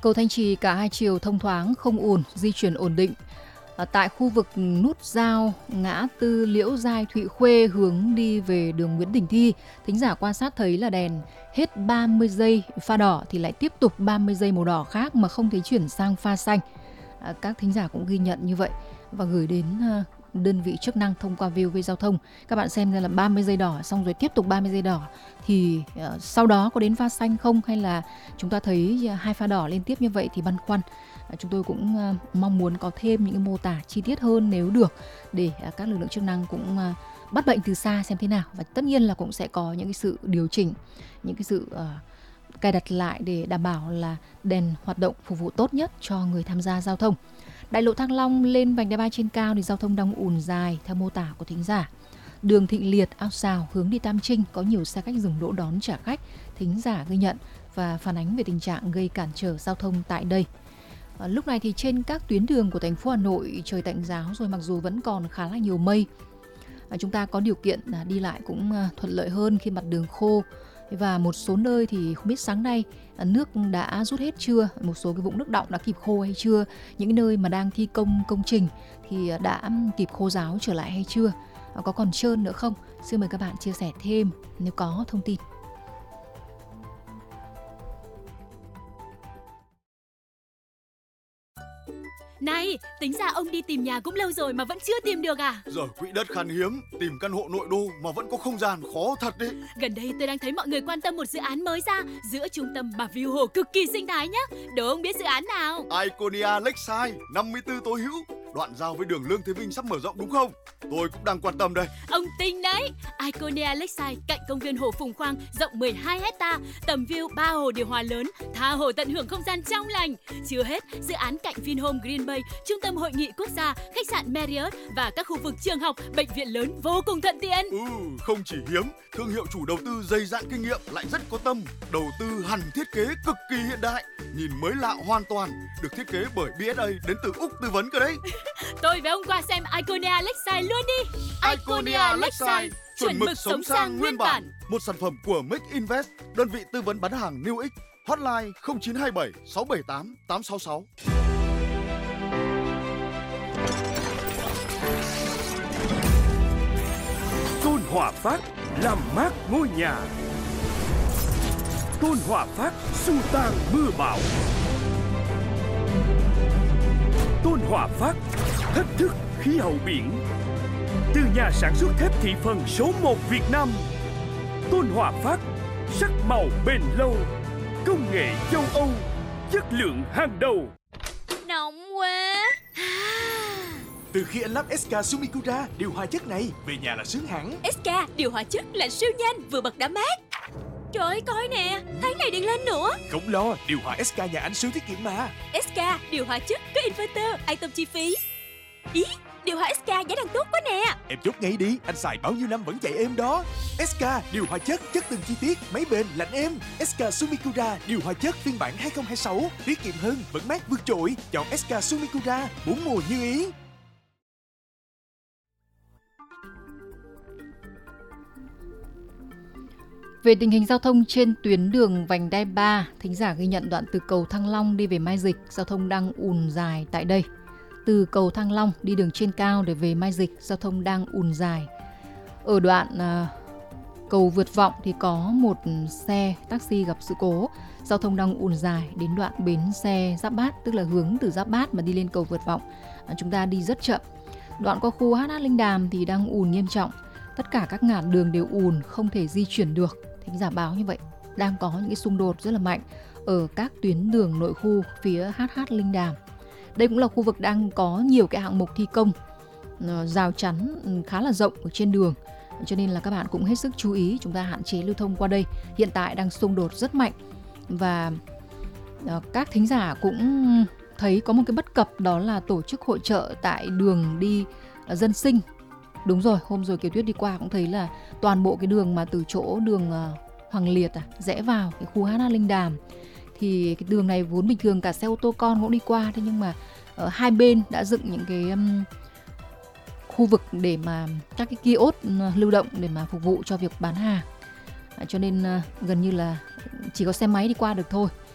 Cầu Thanh Trì cả hai chiều thông thoáng, không ùn, di chuyển ổn định. Tại khu vực nút giao ngã tư Liễu Giai Thụy Khuê hướng đi về đường Nguyễn Đình Thi, thính giả quan sát thấy là đèn hết 30 giây pha đỏ thì lại tiếp tục 30 giây màu đỏ khác mà không thấy chuyển sang pha xanh. Các thính giả cũng ghi nhận như vậy và gửi đến đơn vị chức năng thông qua VOV Giao thông. Các bạn xem ra là 30 giây đỏ xong rồi tiếp tục 30 giây đỏ thì sau đó có đến pha xanh không, hay là chúng ta thấy hai pha đỏ liên tiếp như vậy thì băn khoăn. Chúng tôi cũng mong muốn có thêm những cái mô tả chi tiết hơn nếu được, để các lực lượng chức năng cũng bắt bệnh từ xa xem thế nào, và tất nhiên là cũng sẽ có những cái sự điều chỉnh, những cái sự cài đặt lại để đảm bảo là đèn hoạt động phục vụ tốt nhất cho người tham gia giao thông. Đại lộ Thăng Long lên vành đai 3 trên cao thì giao thông đang ùn dài theo mô tả của thính giả. Đường Thịnh Liệt, Ao Sào hướng đi Tam Trinh có nhiều xe khách dừng đỗ đón trả khách, thính giả ghi nhận và phản ánh về tình trạng gây cản trở giao thông tại đây. Lúc này thì trên các tuyến đường của thành phố Hà Nội trời tạnh ráo rồi, mặc dù vẫn còn khá là nhiều mây. Chúng ta có điều kiện đi lại cũng thuận lợi hơn khi mặt đường khô. Và một số nơi thì không biết sáng nay nước đã rút hết chưa, một số cái vũng nước đọng đã kịp khô hay chưa, những nơi mà đang thi công công trình thì đã kịp khô ráo trở lại hay chưa, có còn trơn nữa không? Xin mời các bạn chia sẻ thêm nếu có thông tin. Này, tính ra ông đi tìm nhà cũng lâu rồi mà vẫn chưa tìm được à? Giờ quỹ đất khan hiếm, tìm căn hộ nội đô mà vẫn có không gian khó thật đấy. Gần đây tôi đang thấy mọi người quan tâm một dự án mới ra giữa trung tâm và view hồ cực kỳ sinh thái nhá. Đố ông biết dự án nào? Iconia Lakeside 54 Tố Hữu, đoạn giao với đường Lương Thế Vinh sắp mở rộng đúng không? Tôi cũng đang quan tâm đây. Ông tinh đấy. Iconia Lakeside cạnh công viên hồ Phùng Khoang rộng 12 hecta, tầm view 3 hồ điều hòa lớn, tha hồ tận hưởng không gian trong lành. Chưa hết, dự án cạnh Vinhome Green Bay, trung tâm hội nghị quốc gia, khách sạn Marriott và các khu vực trường học, bệnh viện lớn vô cùng thuận tiện. Không chỉ hiếm, thương hiệu chủ đầu tư dày dạn kinh nghiệm lại rất có tâm, đầu tư hẳn thiết kế cực kỳ hiện đại, nhìn mới lạ hoàn toàn, được thiết kế bởi BSA đến từ Úc tư vấn cơ đấy. Tôi với ông qua xem Iconia Lakeside luôn đi. Iconia Lakeside, chuẩn mực sống sang nguyên bản. Một sản phẩm của Make Invest, đơn vị tư vấn bán hàng New X. Hotline 0927 678 866. Tôn Hòa Phát làm mát ngôi nhà. Tôn Hòa Phát xua tan mưa bão. Tôn Hòa Phát thách thức khí hậu biển. Từ nhà sản xuất thép thị phần số 1 Việt Nam, Tôn Hòa Phát sắc màu bền lâu, công nghệ châu Âu, chất lượng hàng đầu. Nóng quá. Từ khi anh lắp SK Sumikura điều hòa chất này, về nhà là sướng hẳn. SK điều hòa chất là siêu nhanh, vừa bật đã mát. Trời ơi, coi nè, tháng này điện lên nữa. Không lo, điều hòa SK nhà anh siêu tiết kiệm mà. SK điều hòa chất có inverter, an tâm chi phí. Ý, điều hòa SK giá đang tốt quá nè. Em chốt ngay đi, anh xài bao nhiêu năm vẫn chạy êm đó. SK điều hòa chất từng chi tiết, máy bền, lạnh êm. SK Sumikura điều hòa chất phiên bản 2026, tiết kiệm hơn, vẫn mát vượt trội. Chọn SK Sumikura, 4 mùa như ý. Về tình hình giao thông trên tuyến đường vành đai 3, thính giả ghi nhận đoạn từ cầu Thăng Long đi về Mai Dịch, giao thông đang ùn dài tại đây. Từ cầu Thăng Long đi đường trên cao để về Mai Dịch, giao thông đang ùn dài. Ở đoạn cầu Vượt Vọng thì có một xe taxi gặp sự cố, giao thông đang ùn dài đến đoạn bến xe Giáp Bát, tức là hướng từ Giáp Bát mà đi lên cầu Vượt Vọng. Chúng ta đi rất chậm. Đoạn qua khu HH Linh Đàm thì đang ùn nghiêm trọng. Tất cả các ngả đường đều ùn, không thể di chuyển được. Thính giả báo như vậy, đang có những cái xung đột rất là mạnh ở các tuyến đường nội khu phía HH Linh Đàm. Đây cũng là khu vực đang có nhiều cái hạng mục thi công, rào chắn khá là rộng ở trên đường. Cho nên là các bạn cũng hết sức chú ý, chúng ta hạn chế lưu thông qua đây. Hiện tại đang xung đột rất mạnh. Và các thính giả cũng thấy có một cái bất cập, đó là tổ chức hội chợ tại đường đi Dân Sinh. Đúng rồi, hôm rồi Kiều Tuyết đi qua cũng thấy là toàn bộ cái đường mà từ chỗ đường Hoàng Liệt rẽ vào cái khu HH Linh Đàm, thì cái đường này vốn bình thường cả xe ô tô con cũng đi qua, thế nhưng mà ở hai bên đã dựng những cái khu vực để mà các cái kiosk lưu động để mà phục vụ cho việc bán hàng, cho nên gần như là chỉ có xe máy đi qua được thôi.